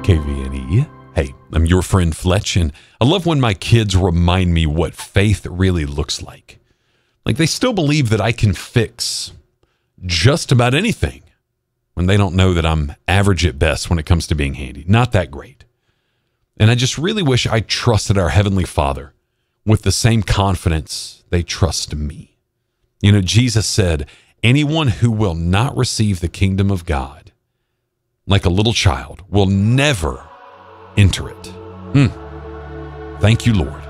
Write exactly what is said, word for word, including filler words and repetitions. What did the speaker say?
K V N E. Hey, I'm your friend Fletch, and I love when my kids remind me what faith really looks like. Like, they still believe that I can fix just about anything when they don't know that I'm average at best when it comes to being handy. Not that great. And I just really wish I trusted our Heavenly Father with the same confidence they trust me. You know, Jesus said, anyone who will not receive the kingdom of God like a little child will never enter it. Hmm. Thank you, Lord.